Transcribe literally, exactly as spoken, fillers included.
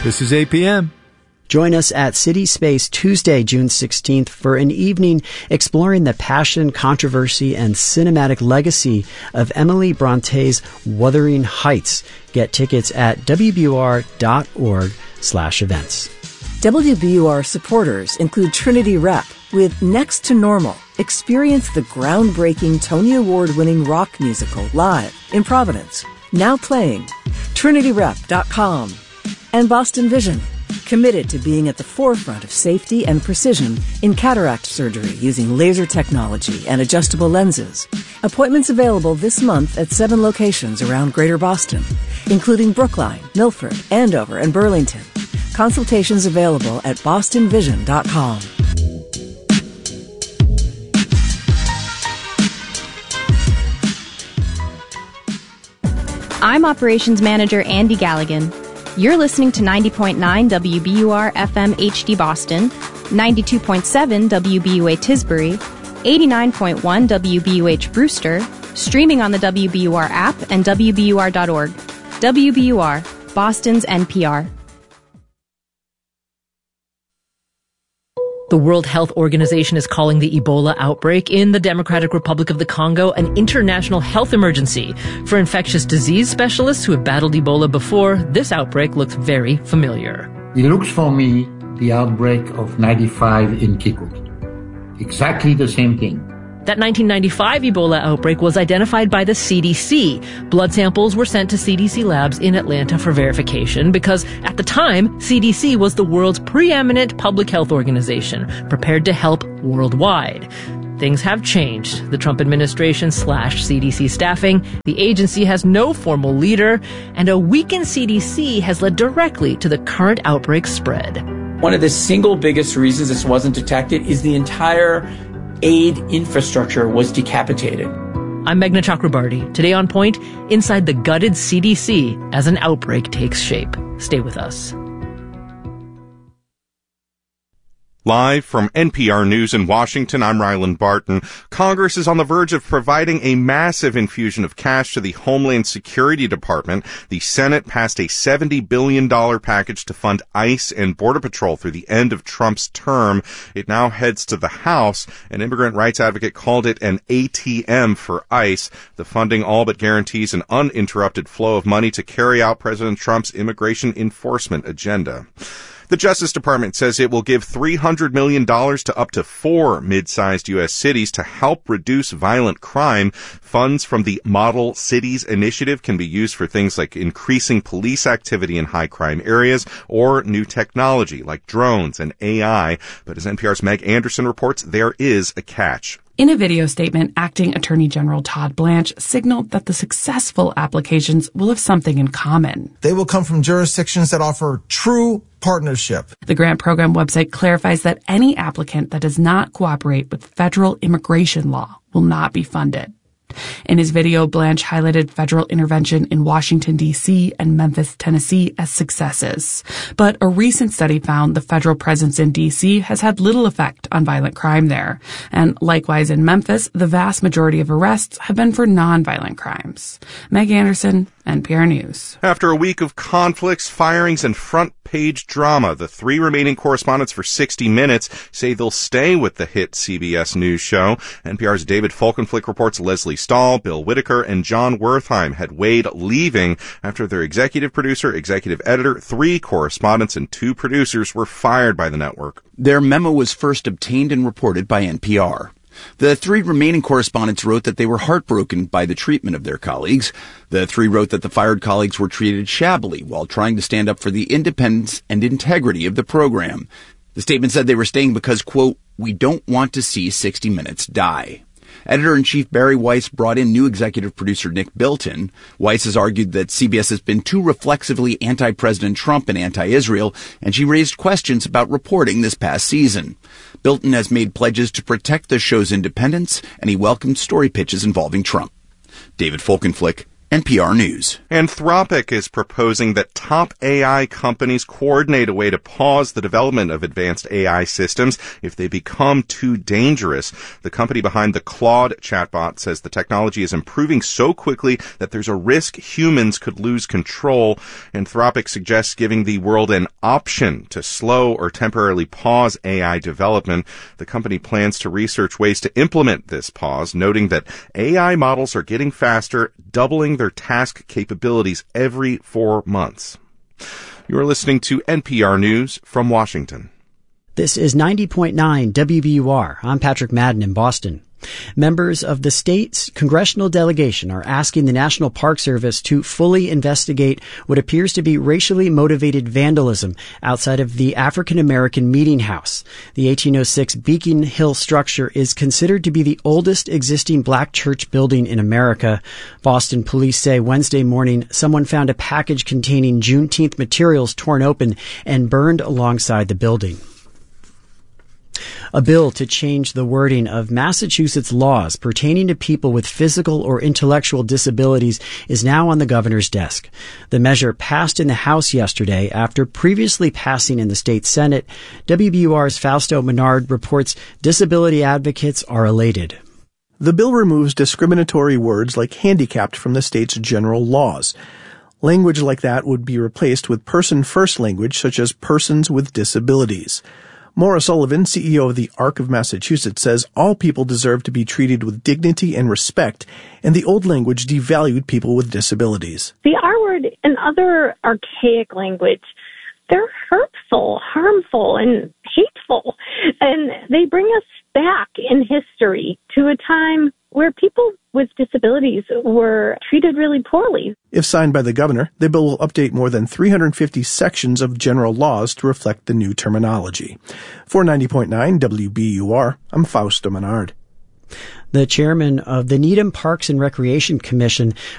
This is A P M. Join us at City Space Tuesday, June sixteenth for an evening exploring the passion, controversy, and cinematic legacy of Emily Bronte's Wuthering Heights. Get tickets at w b u r dot org slash events. W B U R supporters include Trinity Rep with Next to Normal. Experience the groundbreaking Tony Award-winning rock musical live in Providence. Now playing. trinity rep dot com. And Boston Vision, committed to being at the forefront of safety and precision in cataract surgery using laser technology and adjustable lenses. Appointments available this month at seven locations around Greater Boston, including Brookline, Milford, Andover, and Burlington. Consultations available at boston vision dot com. I'm Operations Manager Andy Galligan. You're listening to ninety point nine W B U R F M H D Boston, ninety-two point seven W B U A Tisbury, eighty-nine point one W B U H Brewster, streaming on the W B U R app and w b u r dot org. W B U R, Boston's N P R. The World Health Organization is calling the Ebola outbreak in the Democratic Republic of the Congo an international health emergency. For infectious disease specialists who have battled Ebola before, this outbreak looks very familiar. It looks for me the outbreak of ninety-five in Kikut. Exactly the same thing. That nineteen ninety-five Ebola outbreak was identified by the C D C. Blood samples were sent to C D C labs in Atlanta for verification because at the time, C D C was the world's preeminent public health organization, prepared to help worldwide. Things have changed. The Trump administration slashed C D C staffing, the agency has no formal leader, and a weakened C D C has led directly to the current outbreak spread. One of the single biggest reasons this wasn't detected is the entire aid infrastructure was decapitated. I'm Meghna Chakrabarti. Today on Point, inside the gutted C D C as an outbreak takes shape. Stay with us. Live from N P R News in Washington, I'm Ryland Barton. Congress is on the verge of providing a massive infusion of cash to the Homeland Security Department. The Senate passed a seventy billion dollars package to fund ICE and Border Patrol through the end of Trump's term. It now heads to the House. An immigrant rights advocate called it an A T M for ICE. The funding all but guarantees an uninterrupted flow of money to carry out President Trump's immigration enforcement agenda. The Justice Department says it will give three hundred million dollars to up to four mid-sized U S cities to help reduce violent crime. Funds from the Model Cities Initiative can be used for things like increasing police activity in high-crime areas or new technology like drones and A I. But as N P R's Meg Anderson reports, there is a catch. In a video statement, Acting Attorney General Todd Blanche signaled that the successful applications will have something in common. They will come from jurisdictions that offer true partnership. The grant program website clarifies that any applicant that does not cooperate with federal immigration law will not be funded. In his video, Blanche highlighted federal intervention in Washington, D C and Memphis, Tennessee as successes. But a recent study found the federal presence in D C has had little effect on violent crime there. And likewise in Memphis, the vast majority of arrests have been for nonviolent crimes. Meg Anderson, N P R News. After a week of conflicts, firings, and front-page drama, the three remaining correspondents for sixty minutes say they'll stay with the hit C B S News show. N P R's David Folkenflik reports Leslie Stahl, Bill Whitaker, and John Wertheim had weighed leaving after their executive producer, executive editor, three correspondents, and two producers were fired by the network. Their memo was first obtained and reported by N P R. The three remaining correspondents wrote that they were heartbroken by the treatment of their colleagues. The three wrote that the fired colleagues were treated shabbily while trying to stand up for the independence and integrity of the program. The statement said they were staying because, quote, "We don't want to see sixty minutes die." Editor-in-Chief Barry Weiss brought in new executive producer Nick Bilton. Weiss has argued that C B S has been too reflexively anti-President Trump and anti-Israel, and she raised questions about reporting this past season. Bilton has made pledges to protect the show's independence, and he welcomed story pitches involving Trump. David Folkenflik, N P R News. Anthropic is proposing that top A I companies coordinate a way to pause the development of advanced A I systems if they become too dangerous. The company behind the Claude chatbot says the technology is improving so quickly that there's a risk humans could lose control. Anthropic suggests giving the world an option to slow or temporarily pause A I development. The company plans to research ways to implement this pause, noting that A I models are getting faster, doubling their task capabilities every four months. You're listening to N P R News from Washington. This is ninety point nine W B U R. I'm Patrick Madden in Boston. Members of the state's congressional delegation are asking the National Park Service to fully investigate what appears to be racially motivated vandalism outside of the African American Meeting House. The eighteen oh six Beacon Hill structure is considered to be the oldest existing black church building in America. Boston police say Wednesday morning someone found a package containing Juneteenth materials torn open and burned alongside the building. A bill to change the wording of Massachusetts laws pertaining to people with physical or intellectual disabilities is now on the governor's desk. The measure passed in the House yesterday after previously passing in the state Senate. W B U R's Fausto Menard reports disability advocates are elated. The bill removes discriminatory words like handicapped from the state's general laws. Language like that would be replaced with person-first language such as persons with disabilities. Maura Sullivan, C E O of the Arc of Massachusetts, says all people deserve to be treated with dignity and respect, and the old language devalued people with disabilities. The R word and other archaic language, they're hurtful, harmful, and hateful, and they bring us back in history to a time where people with disabilities were treated really poorly. If signed by the governor, the bill will update more than three hundred fifty sections of general laws to reflect the new terminology. For ninety point nine W B U R, I'm Fausto Menard. The chairman of the Needham Parks and Recreation Commission